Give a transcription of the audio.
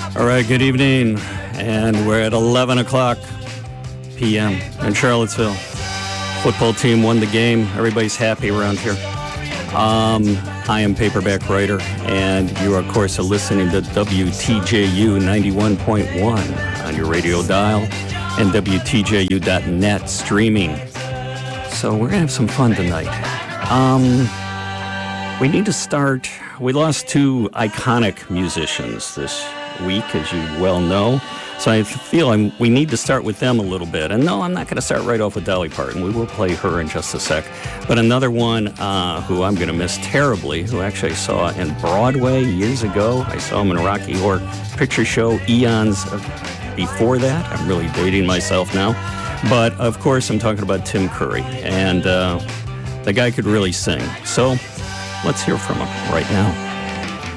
All right, good evening, and we're at 11 o'clock p.m. in Charlottesville. Football team won the game. Everybody's happy around here. I am Paperback Writer, and you, of course, are listening to WTJU 91.1 on your radio dial and WTJU.net streaming. So we're going to have some fun tonight. We need to start. We lost two iconic musicians this week, as you well know. So I feel we need to start with them a little bit. And no, I'm not going to start right off with Dolly Parton. We will play her in just a sec. But another one who I'm going to miss terribly, who actually I saw in Broadway years ago. I saw him in a Rocky Horror Picture Show eons before that. I'm really dating myself now. But, of course, I'm talking about Tim Curry. And the guy could really sing. So let's hear from him right now.